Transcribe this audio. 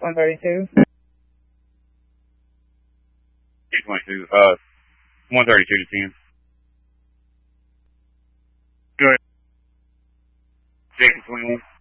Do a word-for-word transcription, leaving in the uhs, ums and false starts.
one thirty-two. two twenty-two, uh, one thirty-two to ten. Go ahead. Jacob twenty-one.